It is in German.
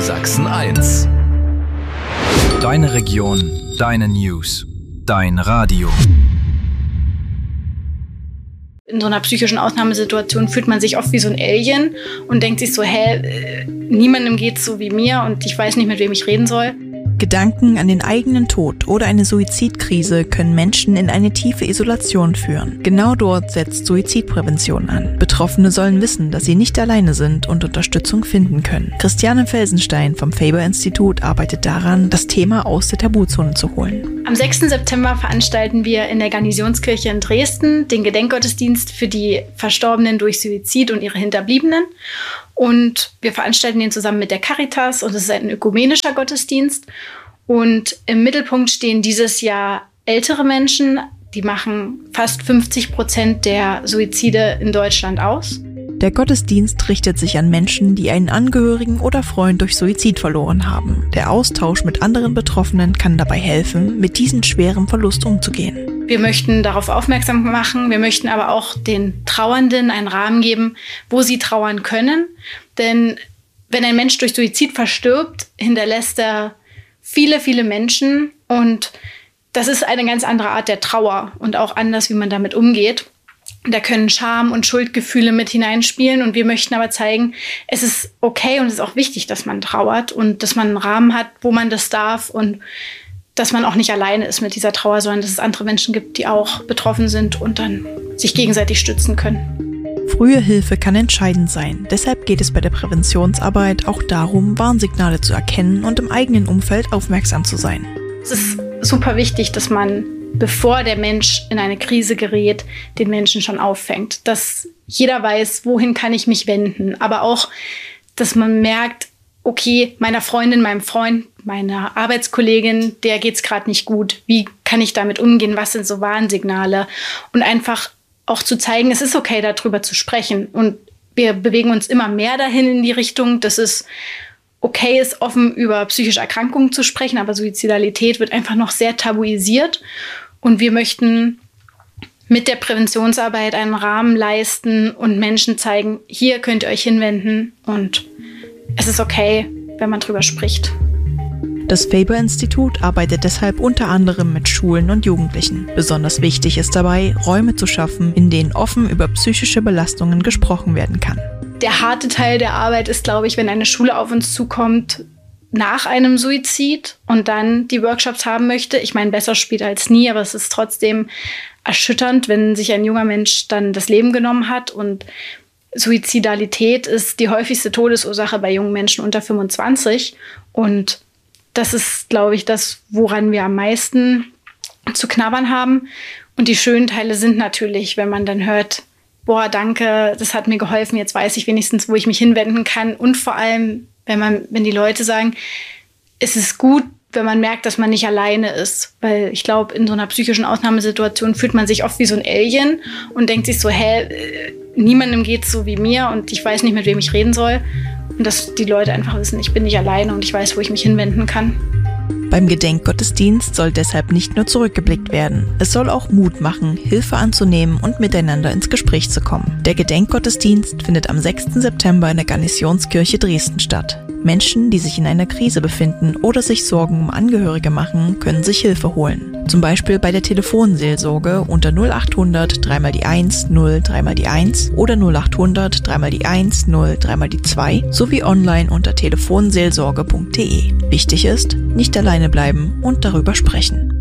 Sachsen 1. Deine Region, deine News, dein Radio. In so einer psychischen Ausnahmesituation fühlt man sich oft wie so ein Alien und denkt sich so, niemandem geht's so wie mir und ich weiß nicht, mit wem ich reden soll. Gedanken an den eigenen Tod oder eine Suizidkrise können Menschen in eine tiefe Isolation führen. Genau dort setzt Suizidprävention an. Betroffene sollen wissen, dass sie nicht alleine sind und Unterstützung finden können. Christiane Felsenstein vom Faber-Institut arbeitet daran, das Thema aus der Tabuzone zu holen. Am 6. September veranstalten wir in der Garnisonskirche in Dresden den Gedenkgottesdienst für die Verstorbenen durch Suizid und ihre Hinterbliebenen. Und wir veranstalten den zusammen mit der Caritas und es ist ein ökumenischer Gottesdienst. Und im Mittelpunkt stehen dieses Jahr ältere Menschen, die machen fast 50% der Suizide in Deutschland aus. Der Gottesdienst richtet sich an Menschen, die einen Angehörigen oder Freund durch Suizid verloren haben. Der Austausch mit anderen Betroffenen kann dabei helfen, mit diesem schweren Verlust umzugehen. Wir möchten darauf aufmerksam machen, wir möchten aber auch den Trauernden einen Rahmen geben, wo sie trauern können. Denn wenn ein Mensch durch Suizid verstirbt, hinterlässt er viele, viele Menschen. Und das ist eine ganz andere Art der Trauer und auch anders, wie man damit umgeht. Da können Scham- und Schuldgefühle mit hineinspielen. Und wir möchten aber zeigen, es ist okay und es ist auch wichtig, dass man trauert und dass man einen Rahmen hat, wo man das darf und dass man auch nicht alleine ist mit dieser Trauer, sondern dass es andere Menschen gibt, die auch betroffen sind und dann sich gegenseitig stützen können. Frühe Hilfe kann entscheidend sein. Deshalb geht es bei der Präventionsarbeit auch darum, Warnsignale zu erkennen und im eigenen Umfeld aufmerksam zu sein. Es ist super wichtig, dass man, bevor der Mensch in eine Krise gerät, den Menschen schon auffängt. Dass jeder weiß, wohin kann ich mich wenden. Aber auch, dass man merkt, okay, meiner Freundin, meinem Freund, meiner Arbeitskollegin, der geht's gerade nicht gut. Wie kann ich damit umgehen? Was sind so Warnsignale? Und einfach auch zu zeigen, es ist okay, darüber zu sprechen. Und wir bewegen uns immer mehr dahin in die Richtung, dass es okay ist, offen über psychische Erkrankungen zu sprechen, aber Suizidalität wird einfach noch sehr tabuisiert. Und wir möchten mit der Präventionsarbeit einen Rahmen leisten und Menschen zeigen, hier könnt ihr euch hinwenden und es ist okay, wenn man drüber spricht. Das Faber-Institut arbeitet deshalb unter anderem mit Schulen und Jugendlichen. Besonders wichtig ist dabei, Räume zu schaffen, in denen offen über psychische Belastungen gesprochen werden kann. Der harte Teil der Arbeit ist, glaube ich, wenn eine Schule auf uns zukommt nach einem Suizid und dann die Workshops haben möchte. Ich meine, besser später als nie, aber es ist trotzdem erschütternd, wenn sich ein junger Mensch dann das Leben genommen hat. Und Suizidalität ist die häufigste Todesursache bei jungen Menschen unter 25. Und das ist, glaube ich, das, woran wir am meisten zu knabbern haben. Und die schönen Teile sind natürlich, wenn man dann hört, boah, danke, das hat mir geholfen, jetzt weiß ich wenigstens, wo ich mich hinwenden kann. Und vor allem, wenn die Leute sagen, es ist gut, wenn man merkt, dass man nicht alleine ist. Weil ich glaube, in so einer psychischen Ausnahmesituation fühlt man sich oft wie so ein Alien und denkt sich so, niemandem geht's so wie mir und ich weiß nicht, mit wem ich reden soll. Und dass die Leute einfach wissen, ich bin nicht alleine und ich weiß, wo ich mich hinwenden kann. Beim Gedenkgottesdienst soll deshalb nicht nur zurückgeblickt werden. Es soll auch Mut machen, Hilfe anzunehmen und miteinander ins Gespräch zu kommen. Der Gedenkgottesdienst findet am 6. September in der Garnisonskirche Dresden statt. Menschen, die sich in einer Krise befinden oder sich Sorgen um Angehörige machen, können sich Hilfe holen. Zum Beispiel bei der Telefonseelsorge unter 0800 3 mal die 1 0 3 mal die 1 oder 0800 3 mal die 1 0 3 mal die 2 sowie online unter telefonseelsorge.de. Wichtig ist, nicht alleine bleiben und darüber sprechen.